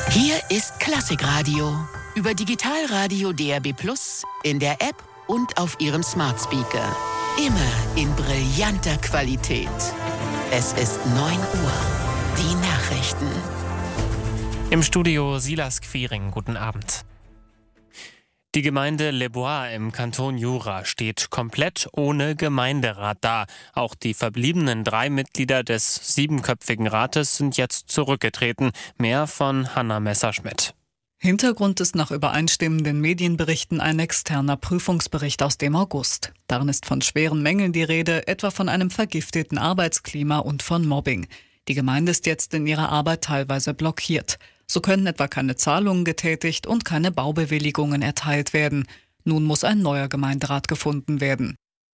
Hier ist Klassikradio über Digitalradio DAB+, in der App und auf Ihrem Smart Speaker. Immer in brillanter Qualität. Es ist 9 Uhr. Die Nachrichten. Im Studio Silas Quiring. Guten Abend. Die Gemeinde Le Bois im Kanton Jura steht komplett ohne Gemeinderat da. Auch die verbliebenen 3 Mitglieder des 7-köpfigen Rates sind jetzt zurückgetreten. Mehr von Hanna Messerschmidt. Hintergrund ist nach übereinstimmenden Medienberichten ein externer Prüfungsbericht aus dem August. Darin ist von schweren Mängeln die Rede, etwa von einem vergifteten Arbeitsklima und von Mobbing. Die Gemeinde ist jetzt in ihrer Arbeit teilweise blockiert. So können etwa keine Zahlungen getätigt und keine Baubewilligungen erteilt werden. Nun muss ein neuer Gemeinderat gefunden werden.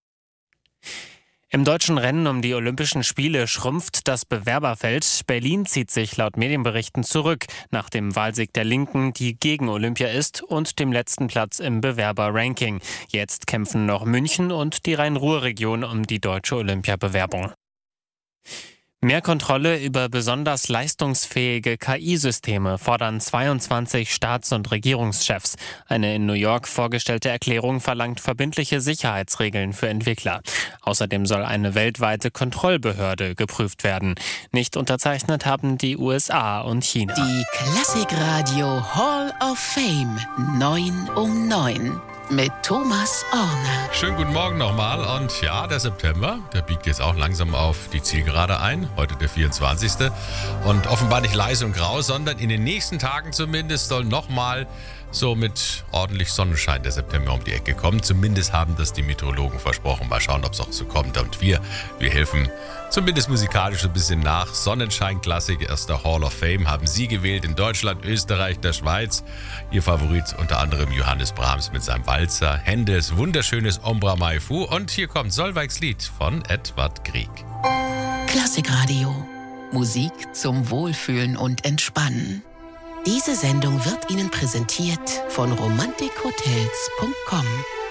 Im deutschen Rennen um die Olympischen Spiele schrumpft das Bewerberfeld. Berlin zieht sich laut Medienberichten zurück nach dem Wahlsieg der Linken, die gegen Olympia ist, und dem letzten Platz im Bewerberranking. Jetzt kämpfen noch München und die Rhein-Ruhr-Region um die deutsche Olympiabewerbung. Mehr Kontrolle über besonders leistungsfähige KI-Systeme fordern 22 Staats- und Regierungschefs. Eine in New York vorgestellte Erklärung verlangt verbindliche Sicherheitsregeln für Entwickler. Außerdem soll eine weltweite Kontrollbehörde geprüft werden. Nicht unterzeichnet haben die USA und China. Die Klassikradio Hall of Fame 9 um 9 mit Thomas Orner. Schönen guten Morgen nochmal. Und ja, der September, der biegt jetzt auch langsam auf die Zielgerade ein. Heute der 24. Und offenbar nicht leise und grau, sondern in den nächsten Tagen zumindest soll nochmal so mit ordentlich Sonnenschein der September um die Ecke kommen. Zumindest haben das die Meteorologen versprochen. Mal schauen, ob es auch so kommt. Und wir helfen zumindest musikalisch ein bisschen nach. Sonnenschein-Klassik aus der Hall of Fame haben Sie gewählt in Deutschland, Österreich, der Schweiz. Ihr Favorit unter anderem Johannes Brahms mit seinem Walzer, Händels wunderschönes Ombra Mai Fu. Und hier kommt Solveigs Lied von Edvard Grieg. Klassikradio. Musik zum Wohlfühlen und Entspannen. Diese Sendung wird Ihnen präsentiert von romantikhotels.com.